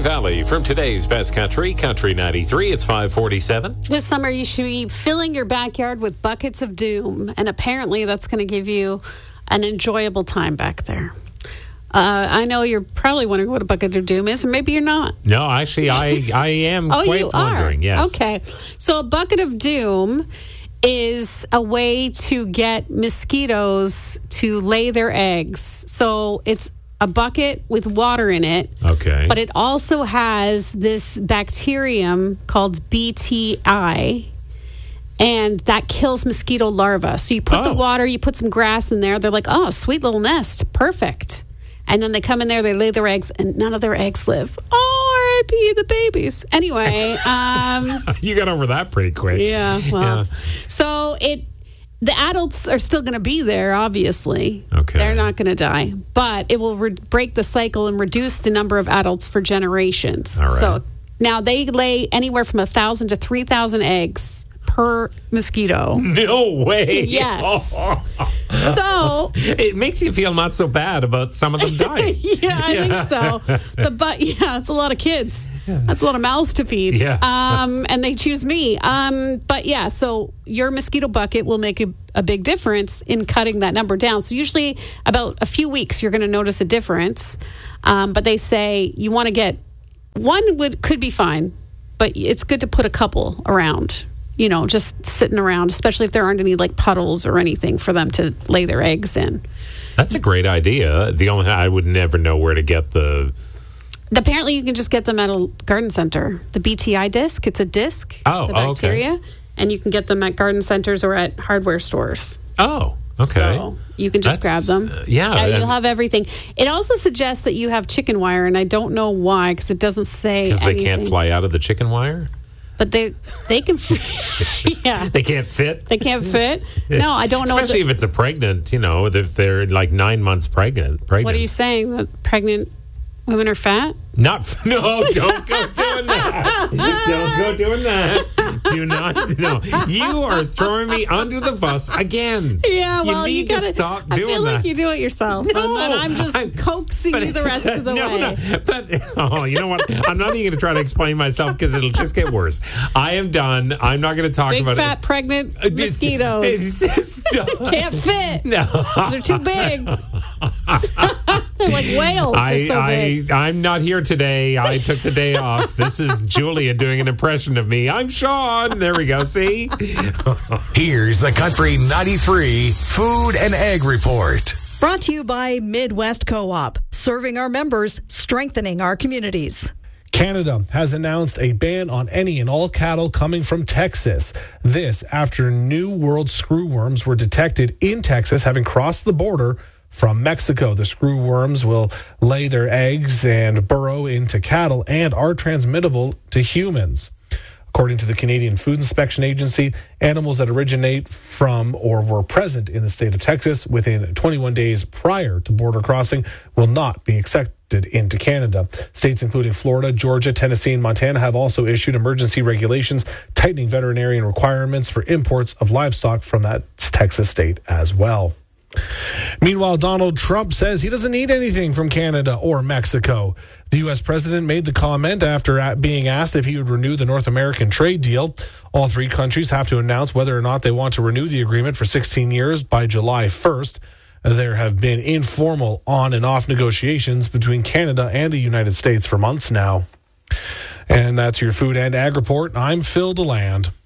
Valley from today's Best Country, Country 93. It's 547. This summer, you should be filling your backyard with buckets of doom, and apparently that's going to give you an enjoyable time back there. I know you're probably wondering what a bucket of doom is, or maybe you're not. No, actually, I am quite wondering, yes. Okay. So a bucket of doom is a way to get mosquitoes to lay their eggs. So it's a bucket with water in it. Okay. But it also has this bacterium called BTI, and that kills mosquito larvae. So you put the water, you put some grass in there. They're like, oh, sweet little nest. Perfect. And then they come in there, they lay their eggs, and none of their eggs live. Oh, R.I.P. the babies. Anyway. You got over that pretty quick. Yeah, well. Yeah. So the adults are still going to be there, obviously. Okay. They're not going to die. But it will break the cycle and reduce the number of adults for generations. All right. So now they lay anywhere from 1,000 to 3,000 eggs per mosquito. No way. Yes. So it makes you feel not so bad about some of them dying. Yeah, I think so. It's a lot of kids. That's a lot of mouths to feed. Yeah. And they choose me. But yeah, so your mosquito bucket will make a big difference in cutting that number down. So usually about a few weeks you're going to notice a difference. But they say you want to get one could be fine, but it's good to put a couple around. You know, just sitting around, especially if there aren't any like puddles or anything for them to lay their eggs in. That's a great idea. The only I would never know where to get the. Apparently, you can just get them at a garden center. The BTI disc, it's a disc. Oh, the bacteria, okay. And you can get them at garden centers or at hardware stores. Oh, okay. So you can just grab them. You'll have everything. It also suggests that you have chicken wire, and I don't know why because it doesn't say anything. Because they can't fly out of the chicken wire. But they can, yeah. They can't fit? They can't fit? No, I don't know. Especially if it's a pregnant, if they're like 9 months pregnant. What are you saying? That pregnant women are fat? No, don't go doing that. Don't go doing that. Do not. No, you are throwing me under the bus again. Yeah, well, you gotta stop doing that. I feel like you do it yourself. No, and then I'm just coaxing you the rest of the way. No, but you know what? I'm not even going to try to explain myself because it'll just get worse. I am done. I'm not going to talk about fat, pregnant mosquitoes. Can't fit. No, they're too big. They're like whales. They're so big. I'm not here today. I took the day off. This is Julia doing an impression of me. I'm Sean. There we go. See? Here's the Country 93 Food and Ag Report. Brought to you by Midwest Co-op. Serving our members, strengthening our communities. Canada has announced a ban on any and all cattle coming from Texas. This after New World screwworms were detected in Texas, having crossed the border from Mexico. The screwworms will lay their eggs and burrow into cattle and are transmittable to humans. According to the Canadian Food Inspection Agency, animals that originate from or were present in the state of Texas within 21 days prior to border crossing will not be accepted into Canada. States including Florida, Georgia, Tennessee, and Montana have also issued emergency regulations tightening veterinarian requirements for imports of livestock from that Texas state as well. Meanwhile, Donald Trump says he doesn't need anything from Canada or Mexico. The U.S. president made the comment after being asked if he would renew the North American trade deal. All three countries have to announce whether or not they want to renew the agreement for 16 years by July 1st. There have been informal on and off negotiations between Canada and the United States for months now. And that's your Food and Ag Report. I'm Phil DeLand.